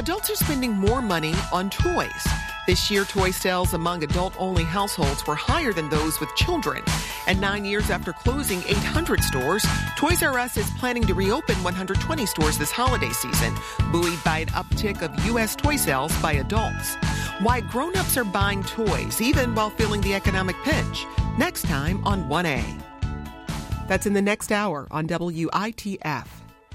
Adults are spending more money on toys. This year, toy sales among adult-only households were higher than those with children. And 9 years after closing 800 stores, Toys R Us is planning to reopen 120 stores this holiday season, buoyed by an uptick of U.S. toy sales by adults. Why grown-ups are buying toys, even while feeling the economic pinch. Next time on 1A. That's in the next hour on WITF.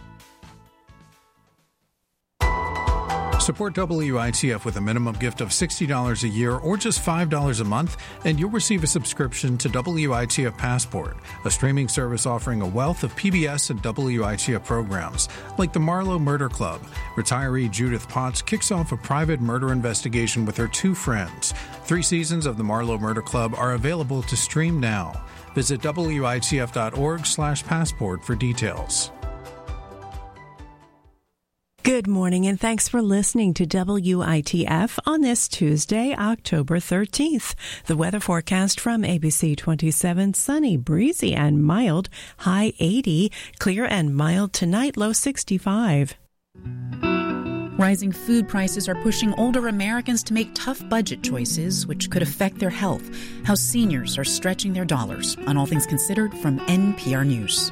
Support WITF with a minimum gift of $60 a year or just $5 a month, and you'll receive a subscription to WITF Passport, a streaming service offering a wealth of PBS and WITF programs, like the Marlowe Murder Club. Retiree Judith Potts kicks off a private murder investigation with her two friends. 3 seasons of the Marlowe Murder Club are available to stream now. Visit WITF.org/passport for details. Good morning, and thanks for listening to WITF on this Tuesday, October 13th. The weather forecast from ABC 27, sunny, breezy, and mild, high 80, clear and mild tonight, low 65. Rising food prices are pushing older Americans to make tough budget choices, which could affect their health. How seniors are stretching their dollars. On All Things Considered from NPR News.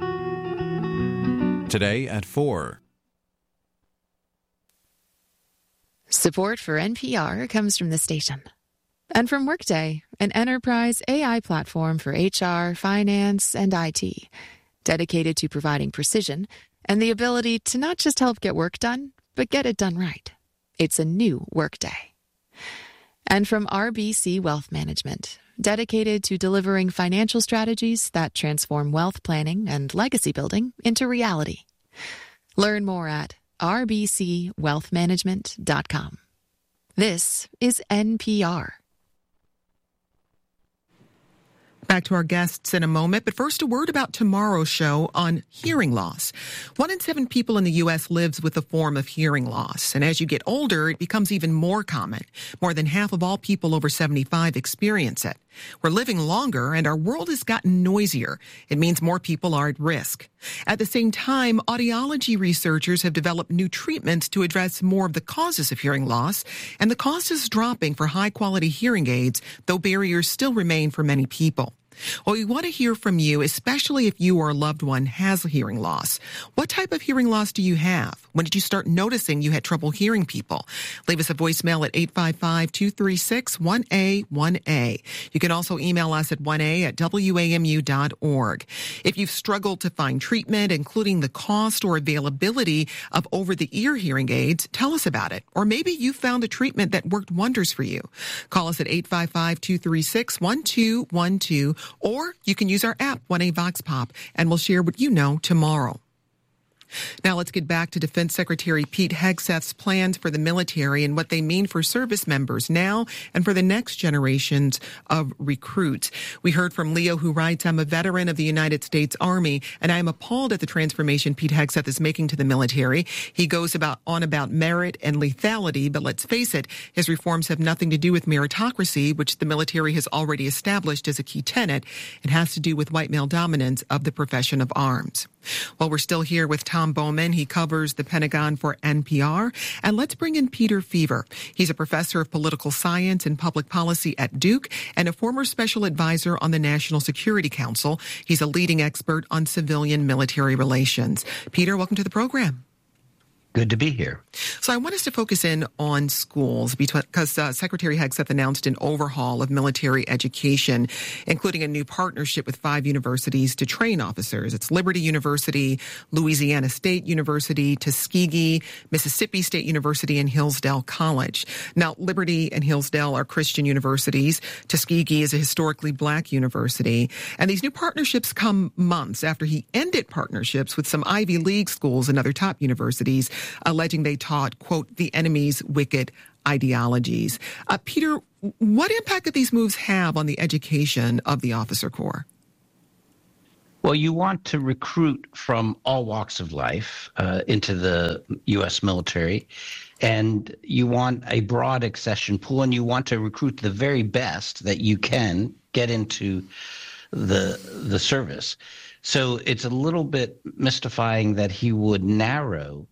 Today at 4. Support for NPR comes from the station. And from Workday, an enterprise AI platform for HR, finance, and IT, dedicated to providing precision and the ability to not just help get work done, but get it done right. It's a new Workday. And from RBC Wealth Management, dedicated to delivering financial strategies that transform wealth planning and legacy building into reality. Learn more at rbcwealthmanagement.com. This is NPR. Back to our guests in a moment, but first a word about tomorrow's show on hearing loss. 1 in 7 people in the U.S. lives with a form of hearing loss, and as you get older, it becomes even more common. More than half of all people over 75 experience it. We're living longer, and our world has gotten noisier. It means more people are at risk. At the same time, audiology researchers have developed new treatments to address more of the causes of hearing loss, and the cost is dropping for high-quality hearing aids, though barriers still remain for many people. Well, we want to hear from you, especially if you or a loved one has hearing loss. What type of hearing loss do you have? When did you start noticing you had trouble hearing people? Leave us a voicemail at 855-236-1A1A. You can also email us at 1A@WAMU.org. If you've struggled to find treatment, including the cost or availability of over-the-ear hearing aids, tell us about it. Or maybe you found a treatment that worked wonders for you. Call us at 855-236-1212. Or you can use our app, 1A Vox Pop, and we'll share what you know tomorrow. Now let's get back to Defense Secretary Pete Hegseth's plans for the military and what they mean for service members now and for the next generations of recruits. We heard from Leo, who writes, "I'm a veteran of the United States Army, and I am appalled at the transformation Pete Hegseth is making to the military. He goes on about merit and lethality, but let's face it, his reforms have nothing to do with meritocracy, which the military has already established as a key tenet. It has to do with white male dominance of the profession of arms." Well, we're still here with Tom Bowman. He covers the Pentagon for NPR. And let's bring in Peter Feaver. He's a professor of political science and public policy at Duke and a former special advisor on the National Security Council. He's a leading expert on civilian-military relations. Peter, welcome to the program. Good to be here. So I want us to focus in on schools because Secretary Hegseth announced an overhaul of military education, including a new partnership with 5 universities to train officers. It's Liberty University, Louisiana State University, Tuskegee, Mississippi State University, and Hillsdale College. Now, Liberty and Hillsdale are Christian universities. Tuskegee is a historically black university. And these new partnerships come months after he ended partnerships with some Ivy League schools and other top universities, alleging they taught, quote, the enemy's wicked ideologies. Peter, what impact did these moves have on the education of the officer corps? Well, you want to recruit from all walks of life into the U.S. military, and you want a broad accession pool, and you want to recruit the very best that you can get into the service. So it's a little bit mystifying that he would narrow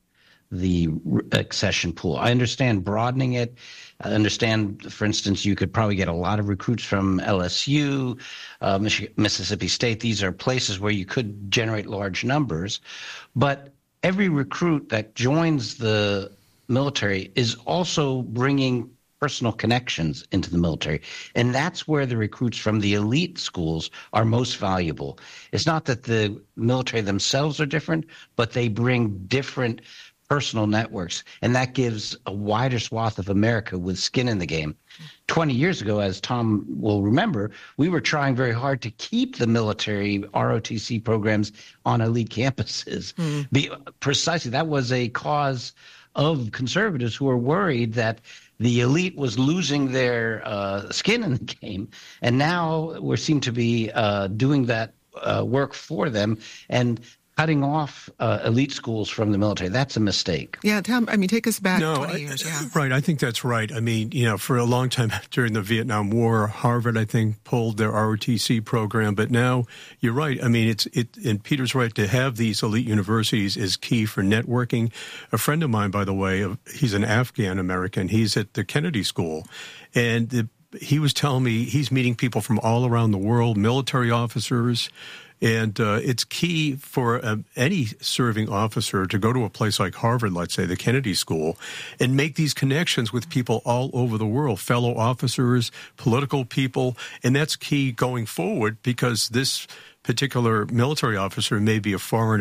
the accession pool. I understand broadening it. I understand, for instance, you could probably get a lot of recruits from LSU, Mississippi State. These are places where you could generate large numbers. But every recruit that joins the military is also bringing personal connections into the military. And that's where the recruits from the elite schools are most valuable. It's not that the military themselves are different, but they bring different personal networks, and that gives a wider swath of America with skin in the game. 20 years ago, as Tom will remember, we were trying very hard to keep the military ROTC programs on elite campuses. Precisely, that was a cause of conservatives who were worried that the elite was losing their skin in the game, and now we seem to be doing that work for them and cutting off elite schools from the military. That's a mistake. Yeah, Tom, take us back 20 years. Right, I think that's right. For a long time during the Vietnam War, Harvard, I think, pulled their ROTC program. But now, you're right. And Peter's right, to have these elite universities is key for networking. A friend of mine, by the way, he's an Afghan American. He's at the Kennedy School. And he was telling me he's meeting people from all around the world, military officers. And it's key for any serving officer to go to a place like Harvard, let's say, the Kennedy School, and make these connections with people all over the world, fellow officers, political people. And that's key going forward, because this particular military officer may be a foreign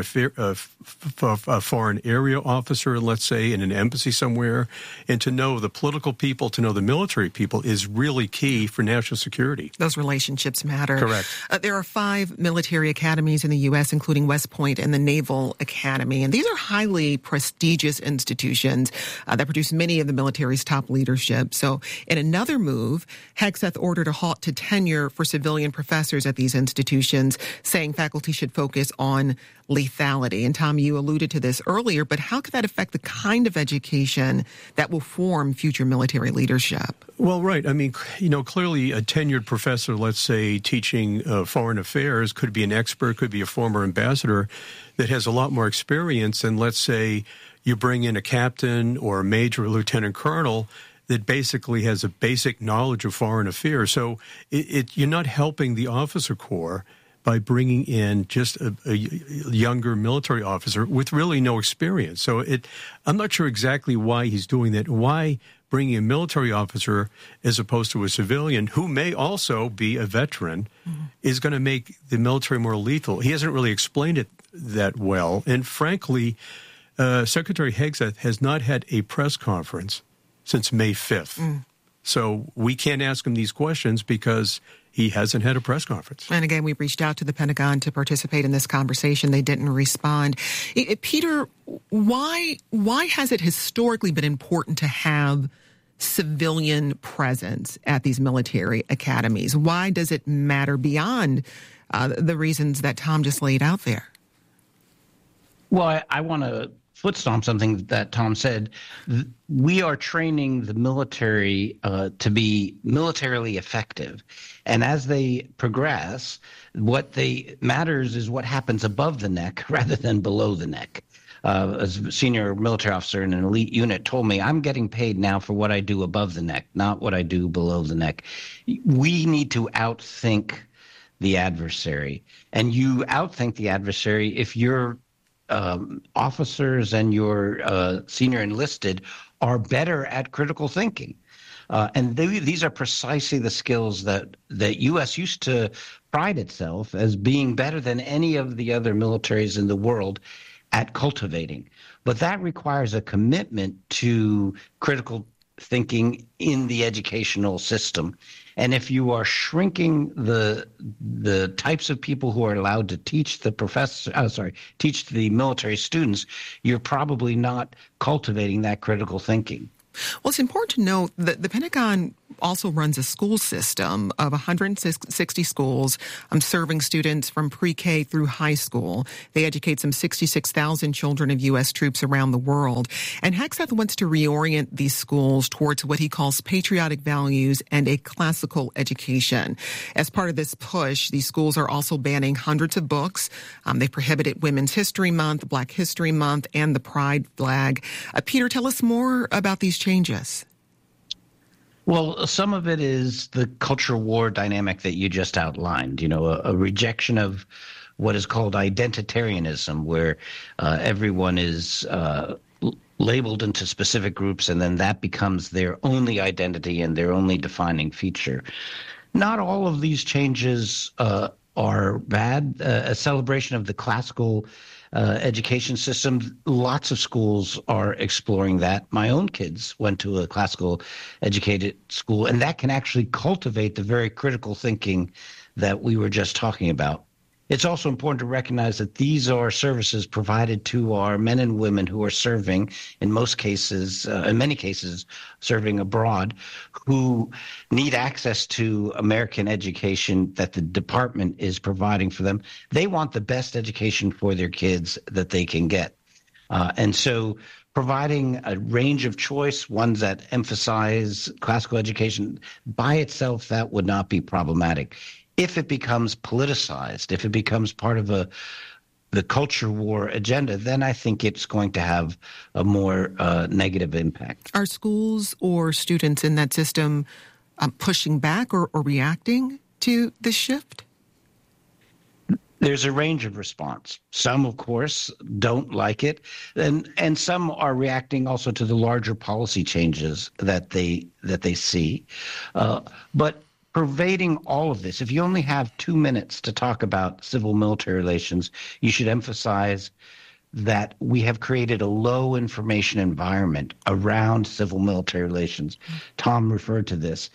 area officer, let's say, in an embassy somewhere. And to know the political people, to know the military people is really key for national security. Those relationships matter. Correct. There are 5 military academies in the U.S., including West Point and the Naval Academy. And these are highly prestigious institutions that produce many of the military's top leadership. So in another move, Hegseth ordered a halt to tenure for civilian professors at these institutions, saying faculty should focus on lethality. And Tom, you alluded to this earlier, but how could that affect the kind of education that will form future military leadership? Well, right. Clearly a tenured professor, let's say, teaching foreign affairs could be an expert, could be a former ambassador that has a lot more experience than, let's say, you bring in a captain or a major or lieutenant colonel that basically has a basic knowledge of foreign affairs. So you're not helping the officer corps by bringing in just a younger military officer with really no experience. So I'm not sure exactly why he's doing that. Why bringing a military officer as opposed to a civilian who may also be a veteran is going to make the military more lethal. He hasn't really explained it that well. And frankly, Secretary Hegseth has not had a press conference since May 5th. So we can't ask him these questions because he hasn't had a press conference. And again, we reached out to the Pentagon to participate in this conversation. They didn't respond. Peter, why has it historically been important to have civilian presence at these military academies? Why does it matter beyond the reasons that Tom just laid out there? Well, I want to foot stomp something that Tom said. We are training the military to be militarily effective. And as they progress, what matters is what happens above the neck rather than below the neck. As a senior military officer in an elite unit told me, I'm getting paid now for what I do above the neck, not what I do below the neck. We need to outthink the adversary. And you outthink the adversary if you're officers and your senior enlisted are better at critical thinking. And these are precisely the skills that U.S. used to pride itself as being better than any of the other militaries in the world at cultivating. But that requires a commitment to critical thinking in the educational system. And if you are shrinking the types of people who are allowed to teach teach the military students, you're probably not cultivating that critical thinking. Well, it's important to note that the Pentagon also runs a school system of 160 schools serving students from pre-K through high school. They educate some 66,000 children of U.S. troops around the world. And Hegseth wants to reorient these schools towards what he calls patriotic values and a classical education. As part of this push, these schools are also banning hundreds of books. They prohibited Women's History Month, Black History Month, and the Pride flag. Peter, tell us more about these changes. Well, some of it is the culture war dynamic that you just outlined, a rejection of what is called identitarianism, where everyone is labeled into specific groups, and then that becomes their only identity and their only defining feature. Not all of these changes are bad. A celebration of the classical education system, lots of schools are exploring that. My own kids went to a classical educated school, and that can actually cultivate the very critical thinking that we were just talking about. It's also important to recognize that these are services provided to our men and women who are serving, in many cases, serving abroad, who need access to American education that the department is providing for them. They want the best education for their kids that they can get. And so providing a range of choice, ones that emphasize classical education, by itself, that would not be problematic. If it becomes politicized, if it becomes part of the culture war agenda, then I think it's going to have a more negative impact. Are schools or students in that system pushing back or reacting to this shift? There's a range of response. Some, of course, don't like it, and some are reacting also to the larger policy changes that they see. But pervading all of this, if you only have 2 minutes to talk about civil-military relations, you should emphasize that we have created a low information environment around civil-military relations. Tom referred to this.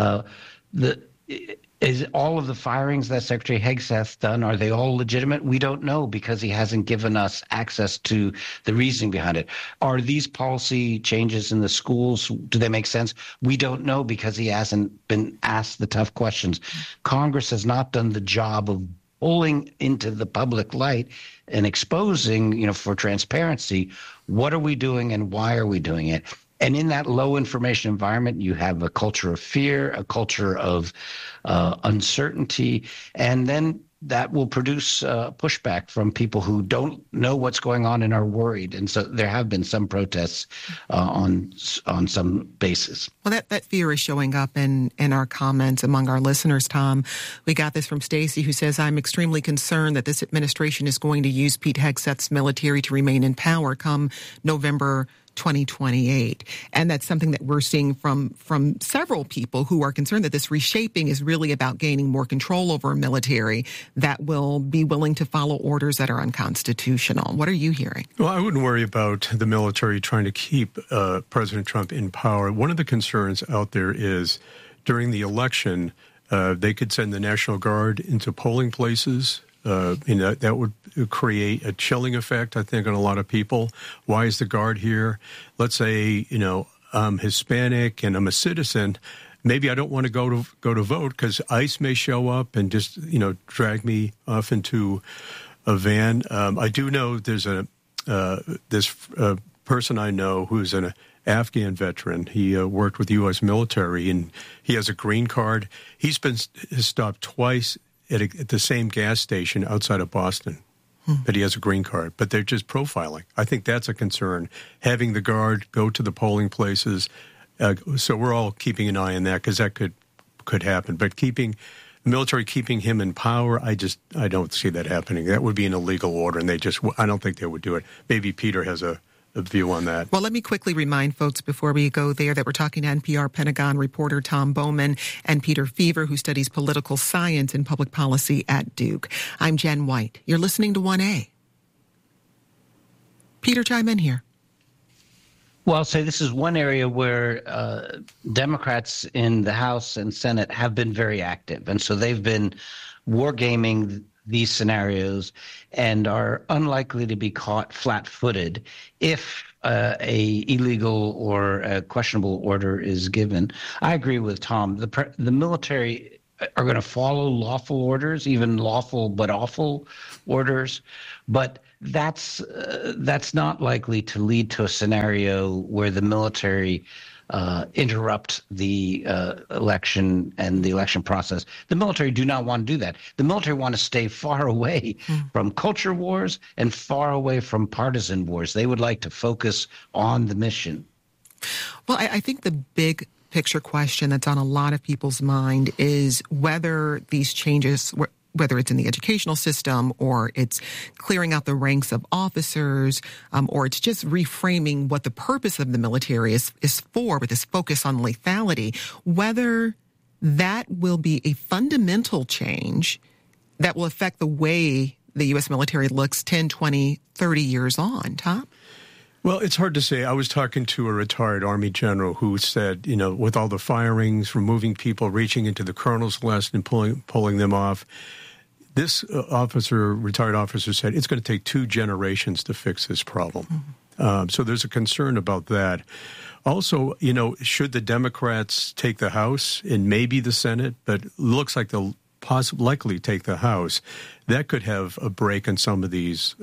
Is all of the firings that Secretary Hegseth's done, are they all legitimate? We don't know because he hasn't given us access to the reasoning behind it. Are these policy changes in the schools, do they make sense? We don't know because he hasn't been asked the tough questions. Congress has not done the job of pulling into the public light and exposing, for transparency, what are we doing and why are we doing it? And in that low information environment, you have a culture of fear, a culture of uncertainty, and then that will produce pushback from people who don't know what's going on and are worried. And so there have been some protests on some basis. Well, that fear is showing up in our comments among our listeners, Tom. We got this from Stacy, who says, I'm extremely concerned that this administration is going to use Pete Hegseth's military to remain in power come November 2028. And that's something that we're seeing from several people who are concerned that this reshaping is really about gaining more control over a military that will be willing to follow orders that are unconstitutional. What are you hearing? Well, I wouldn't worry about the military trying to keep President Trump in power. One of the concerns out there is during the election, they could send the National Guard into polling places. That would create a chilling effect, I think, on a lot of people. Why is the Guard here? Let's say, I'm Hispanic and I'm a citizen. Maybe I don't want to go to vote because ICE may show up and just, drag me off into a van. I do know there's this person I know who's an Afghan veteran. He worked with the U.S. military and he has a green card. He's been stopped twice at the same gas station outside of Boston, but he has a green card. But they're just profiling. I think that's a concern, having the Guard go to the polling places. So we're all keeping an eye on that because that could happen. But the military keeping him in power, I don't see that happening. That would be an illegal order, and I don't think they would do it. Maybe Peter has a view on that. Well, let me quickly remind folks before we go there that we're talking to NPR Pentagon reporter Tom Bowman and Peter Feaver, who studies political science and public policy at Duke. I'm Jen White. You're listening to 1A. Peter, chime in here. Well, I'll say this is one area where Democrats in the House and Senate have been very active. And so they've been wargaming these scenarios and are unlikely to be caught flat-footed if a illegal or a questionable order is given. I agree with Tom. The military are going to follow lawful orders, even lawful but awful orders, but that's not likely to lead to a scenario where the military interrupt the election and the election process. The military do not want to do that. The military want to stay far away from culture wars and far away from partisan wars. They would like to focus on the mission. Well, I think the big picture question that's on a lot of people's mind is whether these changes, whether it's in the educational system or it's clearing out the ranks of officers, or it's just reframing what the purpose of the military is for, with this focus on lethality, whether that will be a fundamental change that will affect the way the U.S. military looks 10, 20, 30 years on. Tom? Well, it's hard to say. I was talking to a retired Army general who said, with all the firings, removing people, reaching into the colonel's list and pulling them off, this retired officer said it's going to take 2 generations to fix this problem. So there's a concern about that. Also, should the Democrats take the House and maybe the Senate, but looks like they'll likely take the House, that could have a break in some of these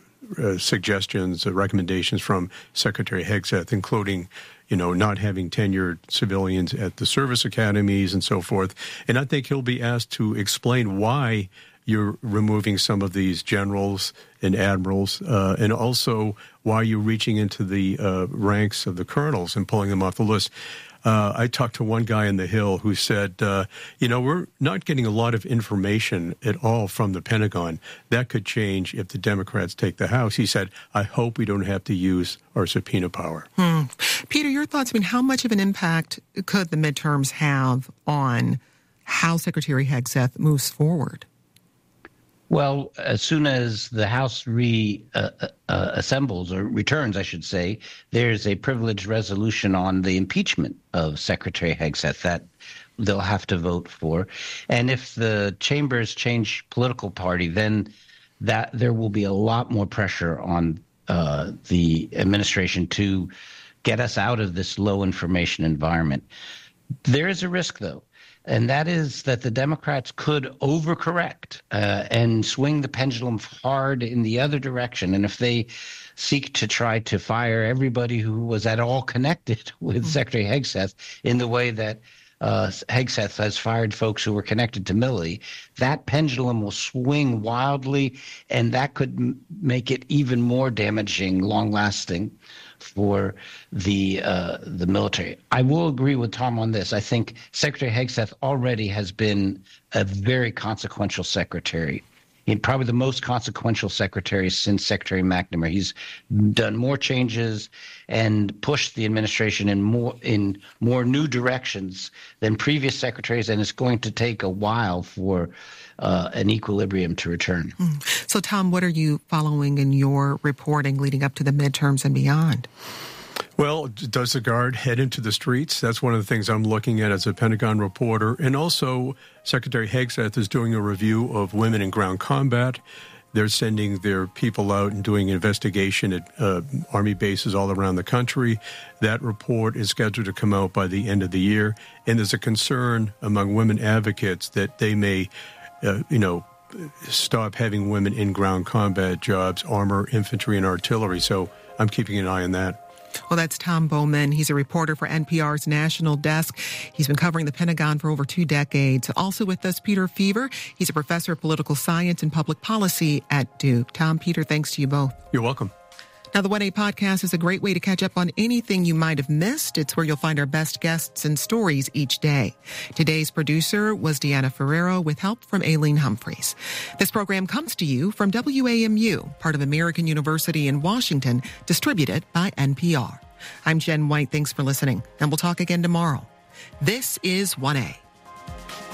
suggestions, recommendations from Secretary Hegseth, including, not having tenured civilians at the service academies and so forth. And I think he'll be asked to explain why you're removing some of these generals and admirals, and also why you're reaching into the ranks of the colonels and pulling them off the list. I talked to one guy in the Hill who said, we're not getting a lot of information at all from the Pentagon. That could change if the Democrats take the House. He said, I hope we don't have to use our subpoena power. Peter, your thoughts? How much of an impact could the midterms have on how Secretary Hegseth moves forward? Well, as soon as the House assembles or returns, I should say, there's a privileged resolution on the impeachment of Secretary Hegseth that they'll have to vote for. And if the chambers change political party, then that there will be a lot more pressure on the administration to get us out of this low information environment. There is a risk, though. And that is that the Democrats could overcorrect and swing the pendulum hard in the other direction. And if they seek to try to fire everybody who was at all connected with Secretary Hegseth in the way that Hegseth has fired folks who were connected to Milley, that pendulum will swing wildly, and that could make it even more damaging, long-lasting for the military. I will agree with Tom on this. I think Secretary Hegseth already has been a very consequential secretary. He's probably the most consequential secretary since Secretary McNamara. He's done more changes and pushed the administration in more new directions than previous secretaries, and it's going to take a while for an equilibrium to return. So, Tom, what are you following in your reporting leading up to the midterms and beyond? Well, does the Guard head into the streets? That's one of the things I'm looking at as a Pentagon reporter. And also, Secretary Hegseth is doing a review of women in ground combat. They're sending their people out and doing an investigation at Army bases all around the country. That report is scheduled to come out by the end of the year. And there's a concern among women advocates that they may stop having women in ground combat jobs, armor, infantry, and artillery. So I'm keeping an eye on that. Well, that's Tom Bowman. He's a reporter for NPR's National Desk. He's been covering the Pentagon for over 2 decades. Also with us, Peter Feaver. He's a professor of political science and public policy at Duke. Tom, Peter, thanks to you both. You're welcome. Now, the 1A podcast is a great way to catch up on anything you might have missed. It's where you'll find our best guests and stories each day. Today's producer was Deanna Ferrero with help from Aileen Humphreys. This program comes to you from WAMU, part of American University in Washington, distributed by NPR. I'm Jen White. Thanks for listening, and we'll talk again tomorrow. This is 1A.